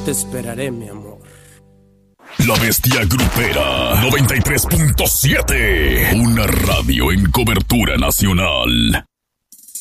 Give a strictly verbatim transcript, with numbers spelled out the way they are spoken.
te esperaré, mi amor. La Bestia Grupera noventa y tres punto siete. Una radio en cobertura nacional.